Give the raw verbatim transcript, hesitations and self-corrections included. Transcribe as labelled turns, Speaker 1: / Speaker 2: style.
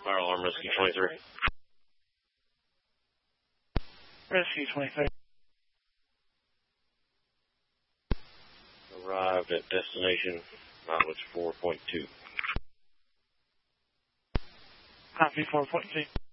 Speaker 1: Fire alarm, Rescue twenty-three.
Speaker 2: Rescue twenty-three.
Speaker 1: Arrived at destination, mileage four point two.
Speaker 2: Copy four point two.